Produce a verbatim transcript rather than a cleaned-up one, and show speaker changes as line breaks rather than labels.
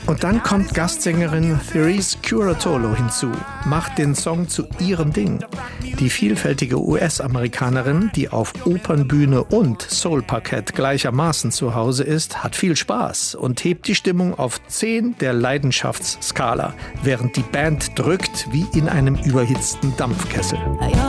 Und dann kommt Gastsängerin Therese Curatolo hinzu, macht den Song zu ihrem Ding. Die vielfältige U S-Amerikanerin, die auf Opernbühne und Soul-Parkett gleichermaßen zu Hause ist, hat viel Spaß und hebt die Stimmung auf zehn der Leidenschaftsskala, während die Band drückt wie in einem überhitzten Dampfkessel.